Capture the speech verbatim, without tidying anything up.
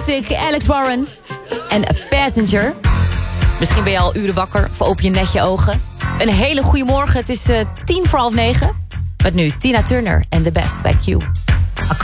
classic, Alex Warren en A Passenger. Misschien ben je al uren wakker of open je net je ogen. Een hele goede morgen, het is uh, tien voor half negen. Met nu Tina Turner en The Best bij Q.